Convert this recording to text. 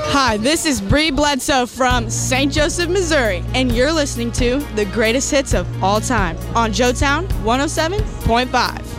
Hi, this is Bree Bledsoe from St. Joseph, Missouri, and you're listening to the greatest hits of all time on Joetown 107.5.